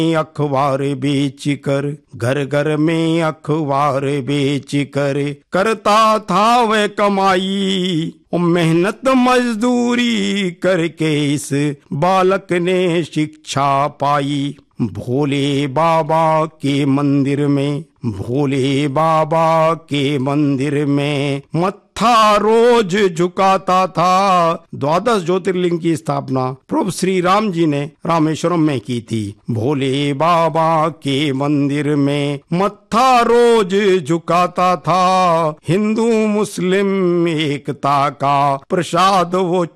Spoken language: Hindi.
अखबार बेच कर, घर घर में अखबार बेच कर करता था वह कमाई। और मेहनत मजदूरी करके इस बालक ने शिक्षा पाई। भोले बाबा के मंदिर में, भोले बाबा के मंदिर में मत्था रोज झुकाता था। 12 ज्योतिर्लिंग की स्थापना प्रभु श्री राम जी ने रामेश्वरम में की थी। भोले बाबा के मंदिर में मत्था रोज झुकाता था। हिंदू मुस्लिम एकता का प्रसाद वो